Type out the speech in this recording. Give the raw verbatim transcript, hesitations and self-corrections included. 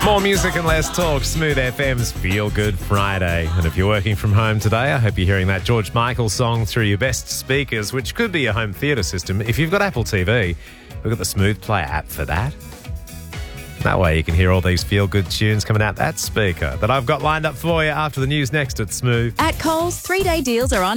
More music and less talk. Smooth F M's Feel Good Friday. And if you're working from home today, I hope you're hearing that George Michael song through your best speakers, which could be your home theatre system. If you've got Apple T V, we've got the Smooth Play app for that. That way you can hear all these feel-good tunes coming out that speaker that I've got lined up for you after the news next at Smooth. At Coles, three-day deals are on